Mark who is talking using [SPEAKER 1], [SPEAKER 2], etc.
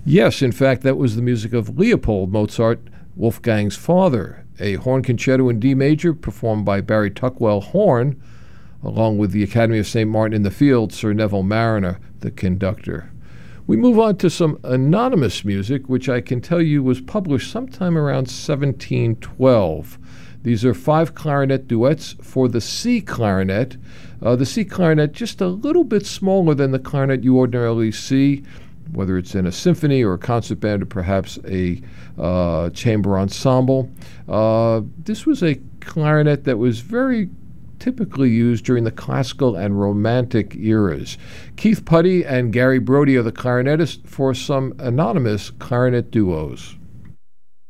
[SPEAKER 1] Yes, in fact, that was the music of Leopold Mozart, Wolfgang's father, a horn concerto in D major performed by Barry Tuckwell Horn, along with the Academy of St. Martin in the Field, Sir Neville Marriner, the conductor. We move on to some anonymous music, which I can tell you was published sometime around 1712. These are 5 clarinet duets for the C clarinet. The C clarinet just a little bit smaller than the clarinet you ordinarily see, whether it's in a symphony or a concert band or perhaps a chamber ensemble. This was a clarinet that was very typically used during the classical and romantic eras. Keith Putty and Gary Brody are the clarinetists for some anonymous clarinet duos.